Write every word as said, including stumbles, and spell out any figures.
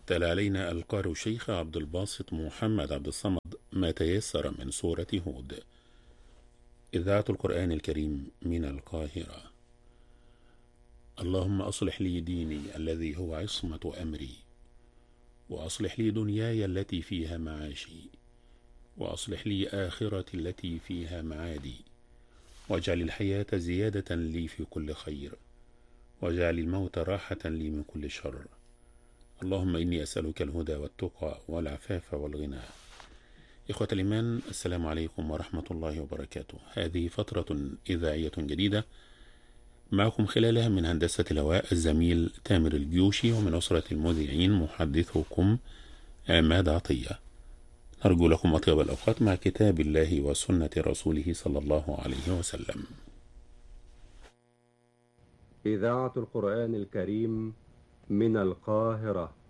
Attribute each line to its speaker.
Speaker 1: تلا علينا القارئ الشيخ عبد الباسط محمد عبد الصمد ما تيسر من سورة هود. إذاعة القرآن الكريم من القاهرة. اللهم أصلح لي ديني الذي هو عصمة أمري، وأصلح لي دنياي التي فيها معاشي، وأصلح لي آخرتي التي فيها معادي، واجعل الحياة زيادة لي في كل خير، واجعل الموت راحة لي من كل شر. اللهم إني أسألك الهدى والتقى والعفاف والغنى. إخوة الإيمان، السلام عليكم ورحمة الله وبركاته. هذه فترة إذاعية جديدة معكم خلالها من هندسة الهواء الزميل تامر الجيوشي، ومن أسرة المذيعين محدثكم عماد عطية. نرجو لكم أطيب الأوقات مع كتاب الله وسنة رسوله صلى الله عليه وسلم.
Speaker 2: إذاعة القرآن الكريم من القاهرة.